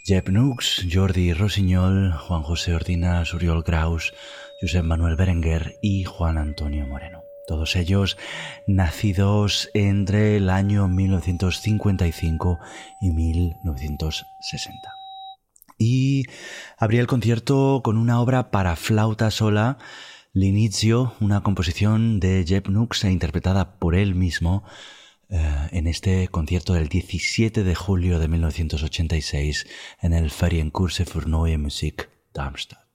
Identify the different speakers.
Speaker 1: Jep Nux, Jordi Rossinyol, Juan José Ordinas, Oriol Graus, Josep Manuel Berenguer y Juan Antonio Moreno. Todos ellos nacidos entre el año 1955 y 1960. Y abría el concierto con una obra para flauta sola, L'Inizio, una composición de Jep Nux interpretada por él mismo en este concierto del 17 de julio de 1986 en el Ferienkurse für Neue Musik Darmstadt.